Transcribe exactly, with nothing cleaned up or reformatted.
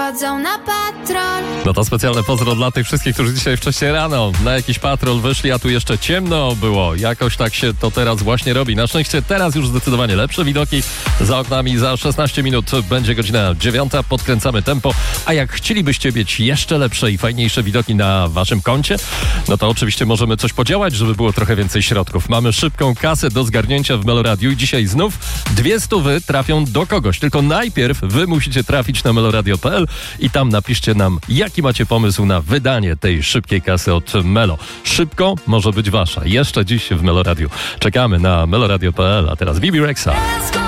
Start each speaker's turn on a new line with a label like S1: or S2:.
S1: wychodzą na patrol.
S2: No to specjalne pozdro dla tych wszystkich, którzy dzisiaj wcześniej rano na jakiś patrol wyszli, a tu jeszcze ciemno było. Jakoś tak się to teraz właśnie robi. Na szczęście teraz już zdecydowanie lepsze widoki za oknami. Za szesnaście minut będzie godzina dziewiąta. Podkręcamy tempo. A jak chcielibyście mieć jeszcze lepsze i fajniejsze widoki na waszym koncie, no to oczywiście możemy coś podziałać, żeby było trochę więcej środków. Mamy szybką kasę do zgarnięcia w Meloradiu i dzisiaj znów dwie stówy trafią do kogoś. Tylko najpierw wy musicie trafić na meloradio kropka p l i tam napiszcie nam, jaki macie pomysł na wydanie tej szybkiej kasy od Melo. Szybko może być wasza. Jeszcze dziś w Meloradiu. Czekamy na meloradio kropka p l, a teraz Bibi Rexa.